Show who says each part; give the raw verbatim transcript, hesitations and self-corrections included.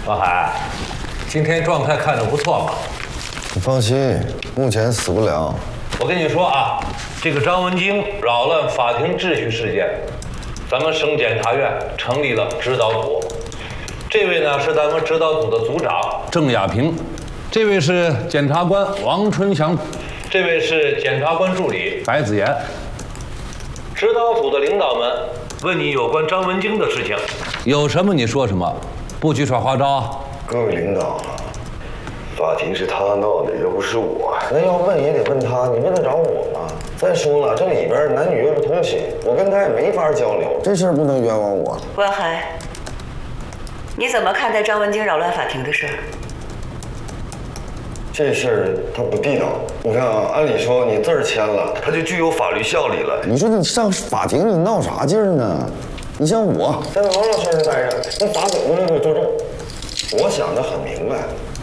Speaker 1: 王海，今天状态看着不错嘛。
Speaker 2: 你放心，目前死不了。
Speaker 1: 我跟你说啊，这个张文京扰乱法庭秩序事件，咱们省检察院成立了指导组。这位呢是咱们指导组的组长郑亚平，这位是检察官王春祥，这位是检察官助理白子妍。指导组的领导们问你有关张文京的事情，有什么你说什么，不许耍花招。
Speaker 2: 各位领导，法庭是他闹的，又不是我。那要问也得问他，你问得着我吗？再说了，这里边男女又不通亲，我跟他也没法交流，这事儿不能冤枉我。
Speaker 3: 关海，你怎么看待张文京扰乱法庭的事儿？
Speaker 2: 这事儿它不地道。你看啊，按理说你字儿签了，它就具有法律效力了。你说你上法庭你闹啥劲儿呢？你像我在王老师那待着，那法总都能给我作证。我想的很明白，